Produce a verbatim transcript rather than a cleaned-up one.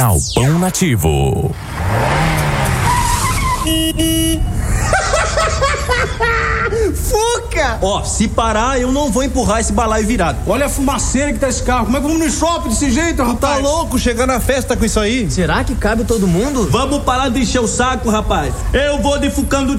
Galpão Nativo. Fuca! Ó, se parar, eu não vou empurrar esse balaio virado. Olha a fumaceira que tá esse carro. Como é que vamos no shopping desse jeito, rapaz? Tá louco chegar na festa com isso aí? Será que cabe todo mundo? Vamos parar de encher o saco, rapaz. Eu vou de Fucando